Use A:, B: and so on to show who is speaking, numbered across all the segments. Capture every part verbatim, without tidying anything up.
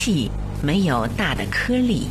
A: 细，没有大的颗粒。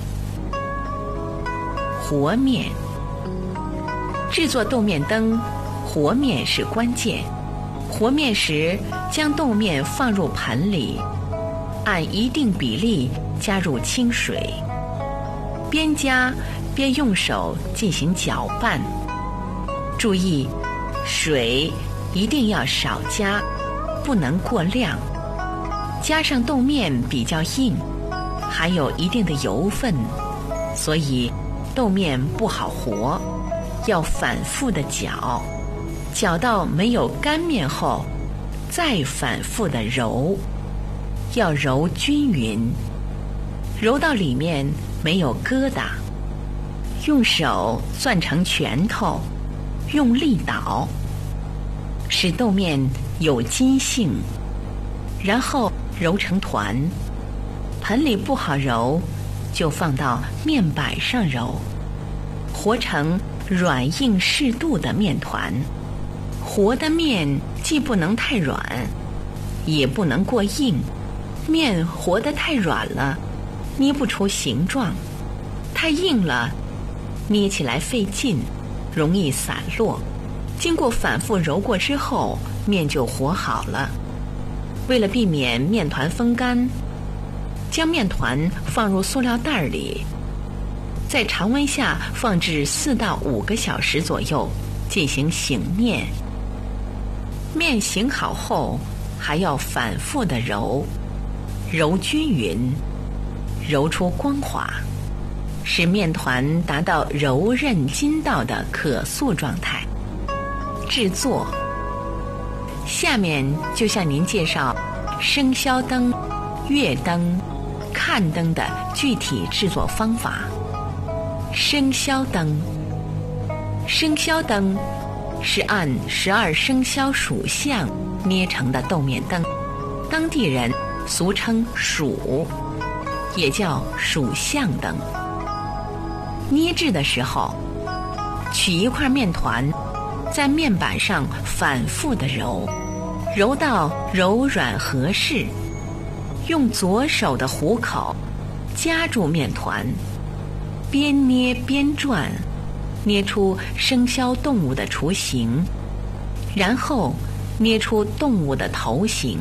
A: 和面，制作豆面灯，和面是关键。和面时，将豆面放入盆里，按一定比例加入清水，边加边用手进行搅拌。注意，水一定要少加，不能过量。加上豆面比较硬，还有一定的油分，所以豆面不好和，要反复的搅，搅到没有干面后，再反复的揉，要揉均匀，揉到里面没有疙瘩，用手攥成拳头，用力捣，使豆面有筋性，然后揉成团。盆里不好揉，就放到面板上揉，和成软硬适度的面团。和的面既不能太软，也不能过硬，面和得太软了，捏不出形状；太硬了，捏起来费劲，容易散落。经过反复揉过之后，面就和好了。为了避免面团风干，将面团放入塑料袋里，在常温下放置四到五个小时左右，进行醒面。面醒好后，还要反复的揉，揉均匀，揉出光滑，使面团达到柔韧筋道的可塑状态。制作，下面就向您介绍生肖灯、月灯、看灯的具体制作方法。生肖灯，生肖灯是按十二生肖属相捏成的豆面灯，当地人俗称属，也叫属相灯。捏制的时候，取一块面团，在面板上反复的揉，揉到柔软合适，用左手的虎口夹住面团，边捏边转，捏出生肖动物的雏形，然后捏出动物的头形。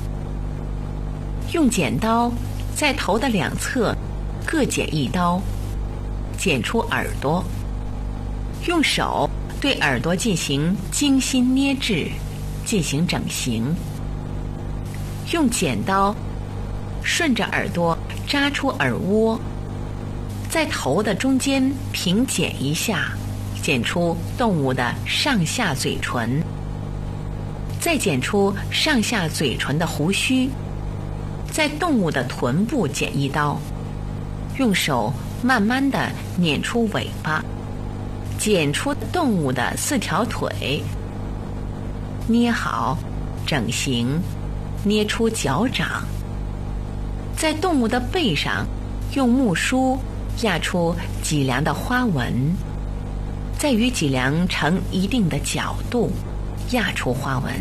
A: 用剪刀在头的两侧各剪一刀，剪出耳朵，用手对耳朵进行精心捏制，进行整形。用剪刀顺着耳朵扎出耳窝，在头的中间平剪一下，剪出动物的上下嘴唇，再剪出上下嘴唇的胡须，在动物的臀部剪一刀，用手慢慢地捻出尾巴，剪出动物的四条腿，捏好，整形，捏出脚掌，在动物的背上用木梳压出脊梁的花纹，再与脊梁成一定的角度，压出花纹。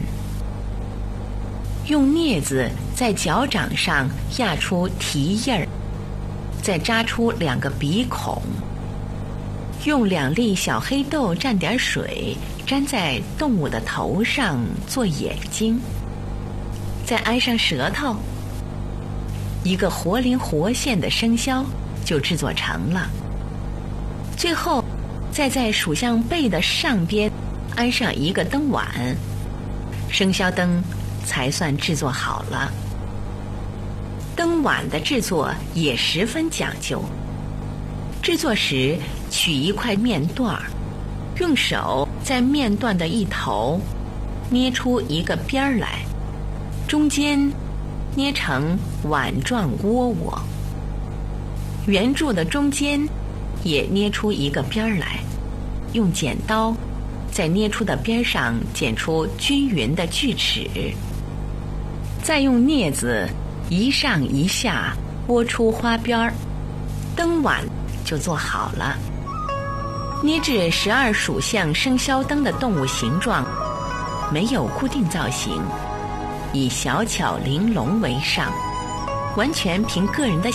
A: 用镊子在脚掌上压出蹄印儿，再扎出两个鼻孔。用两粒小黑豆蘸点水，粘在动物的头上做眼睛，再安上舌头，一个活灵活现的生肖就制作成了。最后再在属相背的上边安上一个灯碗，生肖灯才算制作好了。灯碗的制作也十分讲究，制作时取一块面段，用手在面段的一头捏出一个边儿来，中间捏成碗状窝窝，圆柱的中间也捏出一个边儿来，用剪刀在捏出的边上剪出均匀的锯齿，再用镊子一上一下拨出花边儿，灯碗就做好了。捏制十二属相生肖灯的动物形状没有固定造型，以小巧玲珑为上， 完全凭个人的